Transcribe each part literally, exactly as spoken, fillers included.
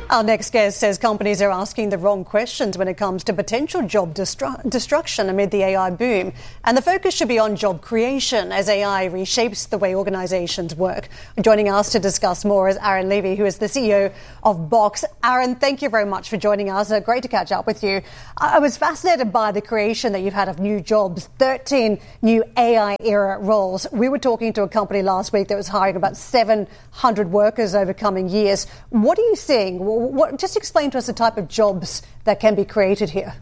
Our next guest says companies are asking the wrong questions when it comes to potential job destru- destruction amid the A I boom. And the focus should be on job creation as A I reshapes the way organisations work. Joining us to discuss more is Aaron Levy, who is the C E O of Box. Aaron, thank you very much for joining us. Uh, great to catch up with you. I was fascinated by the creation that you've had of new jobs, thirteen new A I-era roles. We were talking to a company last week that was hiring about seven hundred workers over coming years. What are you seeing? What, just explain to us the type of jobs that can be created here.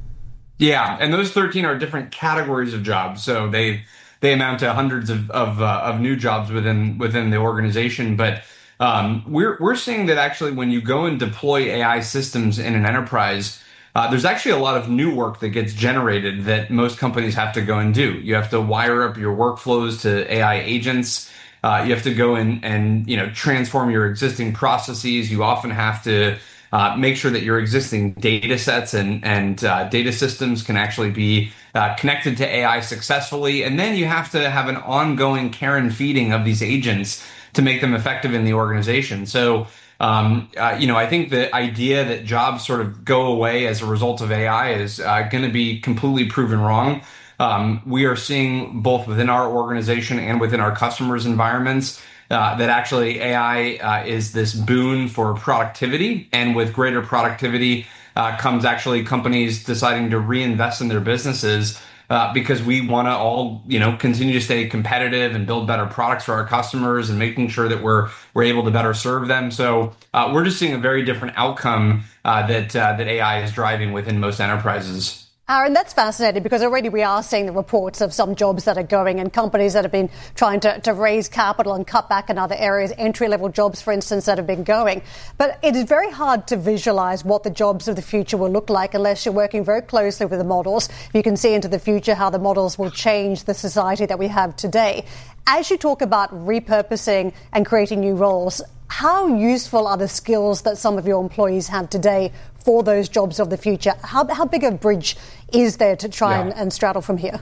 Yeah, and those thirteen are different categories of jobs. So they they amount to hundreds of of, uh, of new jobs within within the organization. But um, we're we're seeing that actually when you go and deploy A I systems in an enterprise, uh, there's actually a lot of new work that gets generated that most companies have to go and do. You have to wire up your workflows to A I agents. Uh, you have to go in and, you know, transform your existing processes. You often have to uh, make sure that your existing data sets and, and uh, data systems can actually be uh, connected to A I successfully. And then you have to have an ongoing care and feeding of these agents to make them effective in the organization. So, um, uh, you know, I think the idea that jobs sort of go away as a result of A I is uh, going to be completely proven wrong. Um, we are seeing both within our organization and within our customers' environments uh, that actually A I uh, is this boon for productivity. And with greater productivity uh, comes actually companies deciding to reinvest in their businesses uh, because we want to all, you know, continue to stay competitive and build better products for our customers and making sure that we're we're able to better serve them. So uh, we're just seeing a very different outcome uh, that uh, that A I is driving within most enterprises. Aaron, that's fascinating because already we are seeing the reports of some jobs that are going and companies that have been trying to, to raise capital and cut back in other areas, entry-level jobs, for instance, that have been going. But it is very hard to visualise what the jobs of the future will look like unless you're working very closely with the models. You can see into the future how the models will change the society that we have today. As you talk about repurposing and creating new roles, how useful are the skills that some of your employees have today for those jobs of the future? How, how big a bridge is there to try yeah. and, and straddle from here?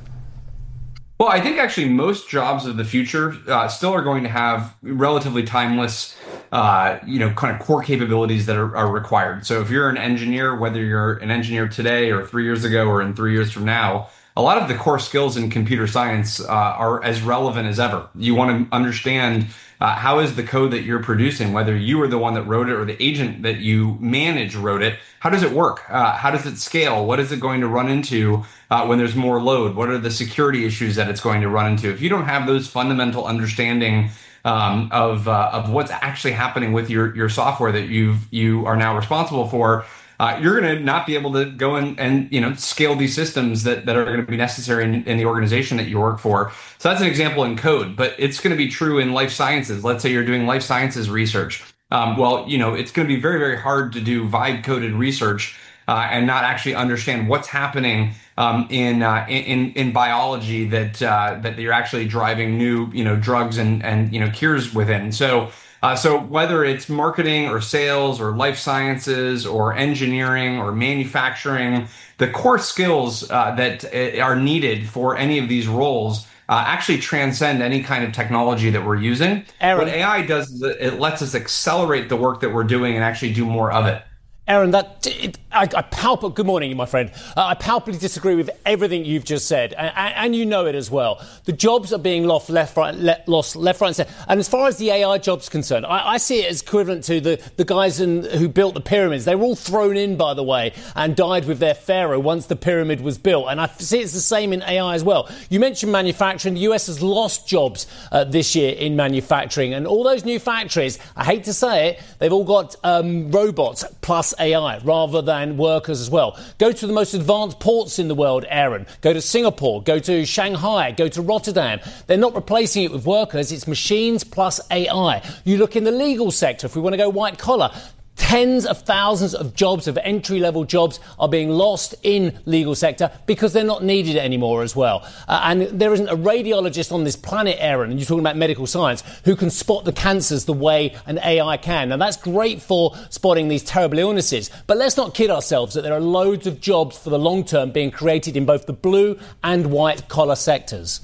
Well, I think actually most jobs of the future uh, still are going to have relatively timeless, uh, you know, kind of core capabilities that are, are required. So if you're an engineer, whether you're an engineer today or three years ago or in three years from now, a lot of the core skills in computer science uh, are as relevant as ever. You want to understand uh, how is the code that you're producing, whether you were the one that wrote it or the agent that you manage wrote it, how does it work? Uh, how does it scale? What is it going to run into uh, when there's more load? What are the security issues that it's going to run into? If you don't have those fundamental understanding um, of uh, of what's actually happening with your your software that you've you are now responsible for, Uh, you're going to not be able to go and, and you know, scale these systems that, that are going to be necessary in, in the organization that you work for. So that's an example in code, but it's going to be true in life sciences. Let's say you're doing life sciences research. Um, well, you know, it's going to be very, very hard to do vibe-coded research uh, and not actually understand what's happening um, in, uh, in in biology that uh, that you're actually driving new, you know, drugs and and you know cures within. So. Uh, so whether it's marketing or sales or life sciences or engineering or manufacturing, the core skills uh, that are needed for any of these roles uh, actually transcend any kind of technology that we're using. Aaron, what A I does is it lets us accelerate the work that we're doing and actually do more of it. Aaron, that it, I, I palpably, good morning, my friend. Uh, I palpably disagree with everything you've just said, and, and you know it as well. The jobs are being lost left, right, le, lost left, right, and centre. And as far as the A I jobs concerned, I, I see it as equivalent to the, the guys in, who built the pyramids. They were all thrown in, by the way, and died with their pharaoh once the pyramid was built. And I see it's the same in A I as well. You mentioned manufacturing. The U S has lost jobs uh, this year in manufacturing, and all those new factories, I hate to say it, they've all got um, robots plus A I rather than workers as well. Go to the most advanced ports in the world, Aaron. Go to Singapore, go to Shanghai, go to Rotterdam. They're not replacing it with workers, it's machines plus A I. You look in the legal sector, if we want to go white collar, tens of thousands of jobs, of entry-level jobs, are being lost in legal sector because they're not needed anymore as well. Uh, and there isn't a radiologist on this planet, Aaron, and you're talking about medical science, who can spot the cancers the way an A I can. Now, that's great for spotting these terrible illnesses, but let's not kid ourselves that there are loads of jobs for the long term being created in both the blue and white-collar sectors.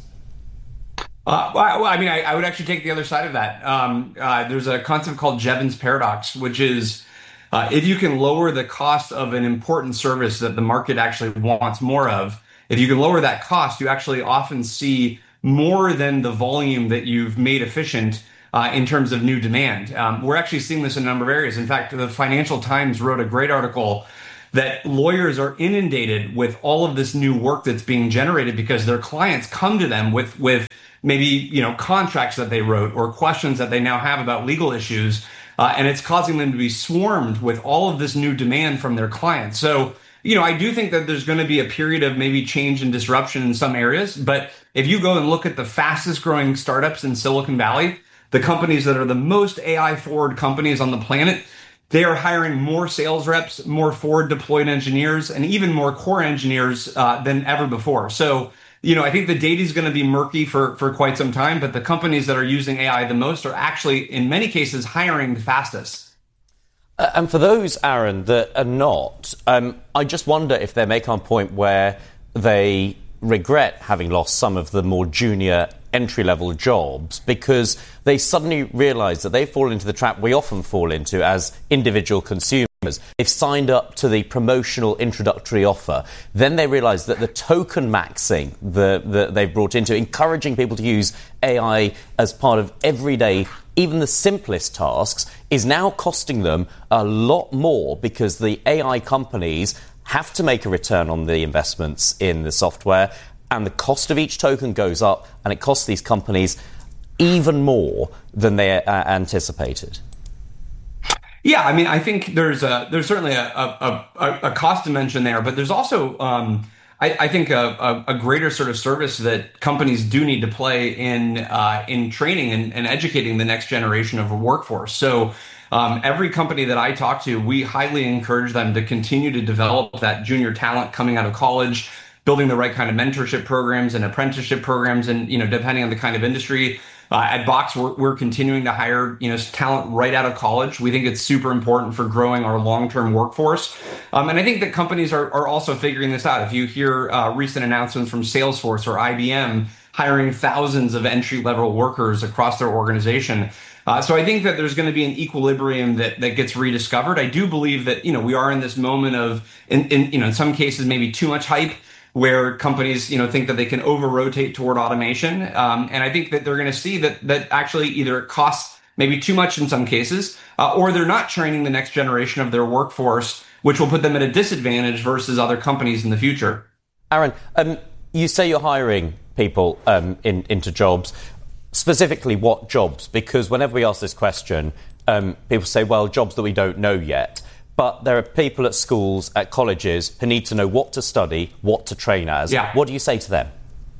Uh, well, I mean, I, I would actually take the other side of that. Um, uh, there's a concept called Jevons paradox, which is Uh, if you can lower the cost of an important service that the market actually wants more of, if you can lower that cost, you actually often see more than the volume that you've made efficient uh, in terms of new demand. Um, we're actually seeing this in a number of areas. In fact, the Financial Times wrote a great article that lawyers are inundated with all of this new work that's being generated because their clients come to them with, with maybe, you know, contracts that they wrote or questions that they now have about legal issues. Uh, and it's causing them to be swarmed with all of this new demand from their clients. So, you know, I do think that there's going to be a period of maybe change and disruption in some areas. But if you go and look at the fastest growing startups in Silicon Valley, the companies that are the most A I forward companies on the planet, they are hiring more sales reps, more forward deployed engineers, and even more core engineers uh, than ever before. So, you know, I think the data is going to be murky for, for quite some time, but the companies that are using A I the most are actually, in many cases, hiring the fastest. Uh, and for those, Aaron, that are not, um, I just wonder if they may come a point where they regret having lost some of the more junior entry-level jobs because they suddenly realise that they fall into the trap we often fall into as individual consumers. They've signed up to the promotional introductory offer. Then they realise that the token maxing that the, they've brought into, encouraging people to use A I as part of everyday, even the simplest tasks, is now costing them a lot more because the A I companies have to make a return on the investments in the software, and the cost of each token goes up, and it costs these companies even more than they uh, anticipated. Yeah, I mean, I think there's a there's certainly a a, a, a cost dimension there, but there's also um, I, I think a, a, a greater sort of service that companies do need to play in uh, in training and, and educating the next generation of a workforce. So um, every company that I talk to, we highly encourage them to continue to develop that junior talent coming out of college, building the right kind of mentorship programs and apprenticeship programs, and you know, depending on the kind of industry. Uh, at Box, we're, we're continuing to hire, you know, talent right out of college. We think it's super important for growing our long-term workforce. Um, and I think that companies are, are also figuring this out. If you hear uh, recent announcements from Salesforce or I B M hiring thousands of entry-level workers across their organization. Uh, so I think that there's going to be an equilibrium that, that gets rediscovered. I do believe that, you know, we are in this moment of, in, in you know, in some cases, maybe too much hype, where companies, you know, think that they can over-rotate toward automation. Um, and I think that they're going to see that that actually either it costs maybe too much in some cases, uh, or they're not training the next generation of their workforce, which will put them at a disadvantage versus other companies in the future. Aaron, um, you say you're hiring people um, in, into jobs. Specifically, what jobs? Because whenever we ask this question, um, people say, well, jobs that we don't know yet. But there are people at schools, at colleges, who need to know what to study, what to train as. Yeah. What do you say to them?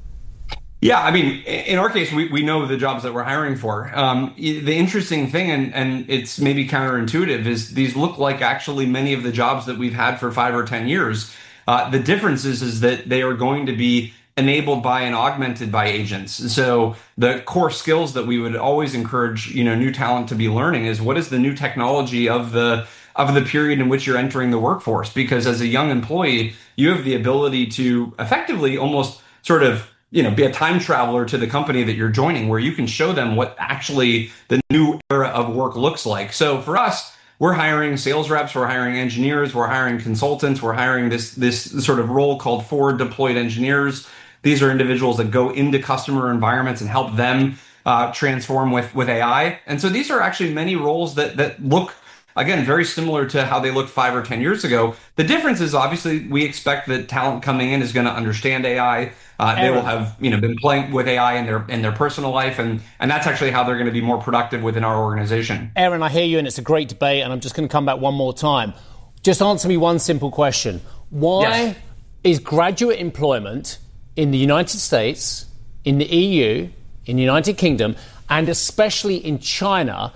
Yeah, I mean, in our case, we, we know the jobs that we're hiring for. Um, the interesting thing, and, and it's maybe counterintuitive, is these look like actually many of the jobs that we've had for five or ten years. Uh, the difference is, is that they are going to be enabled by and augmented by agents. So the core skills that we would always encourage, you know, new talent to be learning is what is the new technology of the of the period in which you're entering the workforce. Because as a young employee, you have the ability to effectively almost sort of, you know, be a time traveler to the company that you're joining, where you can show them what actually the new era of work looks like. So for us, we're hiring sales reps, we're hiring engineers, we're hiring consultants, we're hiring this this sort of role called forward deployed engineers. These are individuals that go into customer environments and help them uh, transform with, with A I. And so these are actually many roles that that look, again, very similar to how they looked five or ten years ago. The difference is obviously we expect that talent coming in is going to understand A I. Uh, they will have, you know, been playing with A I in their in their personal life, and and that's actually how they're going to be more productive within our organization. Aaron, I hear you, and it's a great debate, and I'm just going to come back one more time. Just answer me one simple question: why Yes. is graduate employment in the United States, in the E U, in the United Kingdom, and especially in China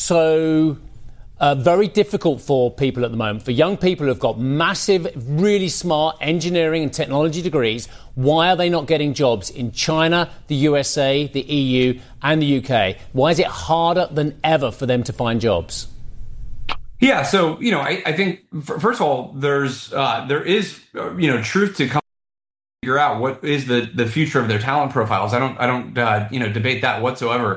so Uh, very difficult for people at the moment, for young people who've got massive, really smart engineering and technology degrees? Why are they not getting jobs in China, the U S A, the E U, and the U K? Why is it harder than ever for them to find jobs? Yeah, so, you know, I, I think, f- first of all, there's uh, there is, uh, you know, truth to come figure out what is the, the future of their talent profiles. I don't, I don't uh, you know, debate that whatsoever.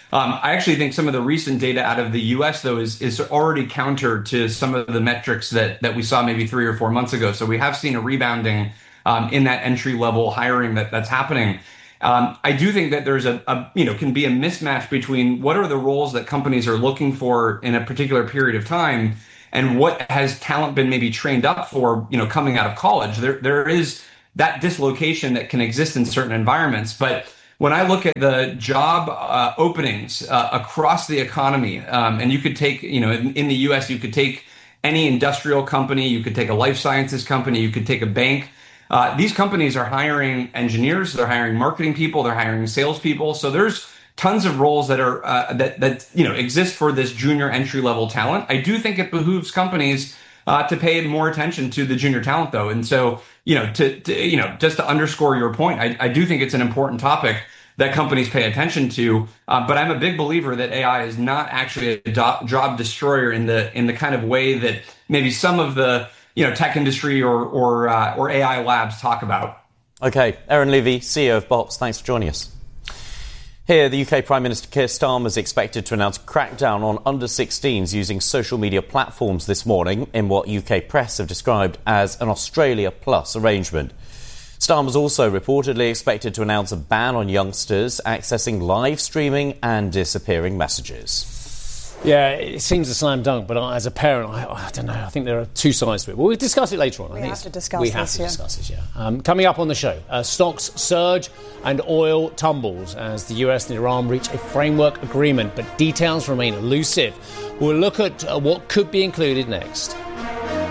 Um, I actually think some of the recent data out of the U S, though, is is already counter to some of the metrics that that we saw maybe three or four months ago. So we have seen a rebounding um, in that entry level hiring that that's happening. Um, I do think that there's a, a you know can be a mismatch between what are the roles that companies are looking for in a particular period of time and what has talent been maybe trained up for, you know, coming out of college. There there is that dislocation that can exist in certain environments, but when I look at the job uh, openings uh, across the economy, um, and you could take, you know, in, in the U S, you could take any industrial company, you could take a life sciences company, you could take a bank. Uh, these companies are hiring engineers, they're hiring marketing people, they're hiring salespeople. So there's tons of roles that are uh, that that you know exist for this junior entry level talent. I do think it behooves companies uh, to pay more attention to the junior talent, though, and so. You know, to, to you know, just to underscore your point, I, I do think it's an important topic that companies pay attention to. Uh, but I'm a big believer that A I is not actually a do- job destroyer in the in the kind of way that maybe some of the you know tech industry or or uh, or A I labs talk about. Okay, Aaron Levy, C E O of Box, thanks for joining us. Here, the U K Prime Minister Keir Starmer is expected to announce a crackdown on under sixteens using social media platforms this morning in what U K press have described as an Australia Plus arrangement. Starmer's also reportedly expected to announce a ban on youngsters accessing live streaming and disappearing messages. Yeah, it seems a slam dunk, but I, as a parent, I, I don't know. I think there are two sides to it. Well, we'll discuss it later on. We I think have to discuss we this, have to yeah. discuss this, yeah. Um, coming up on the show, uh, stocks surge and oil tumbles as the U S and Iran reach a framework agreement, but details remain elusive. We'll look at uh, what could be included next.